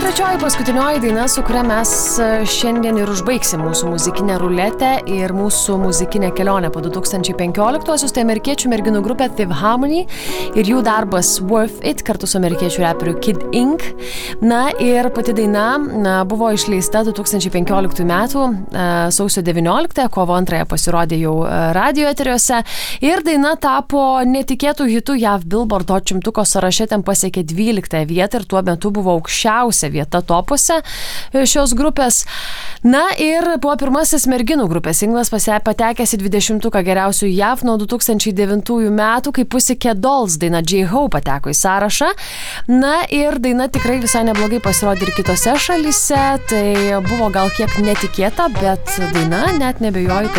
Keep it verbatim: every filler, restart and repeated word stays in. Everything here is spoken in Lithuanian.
trečioji paskutinioji daina, su kuria mes šiandien ir užbaigsim mūsų muzikinę ruletę ir mūsų muzikinę kelionę po du tūkstančiai penkioliktuosius, tai amerikiečių merginų grupė Fifth Harmony ir jų darbas Worth It kartu su amerikiečių reperiu Kid Ink. Na ir pati daina na, buvo išleista du tūkstančiai penkioliktųjų metų sausio devynioliktąją, kovo antrąją pasirodė jau radio eteriuose ir daina tapo netikėtų hitų J A V Billboard Hot šimtuko sąraše, ten pasiekė dvyliktąją vietą ir tuo metu buvo aukščiausia vieta topuose šios grupės. Na ir buvo pirmasis merginų grupės singlas patekęs į dvidešimtuką geriausių J A V nuo du tūkstančiai devintųjų metų, kai Pussycat Dolls daina J-Ho pateko į sąrašą. Na ir daina tikrai visai neblogai pasirodė ir kitose šalyse, tai buvo gal kiek netikėta, bet daina net nebejoju,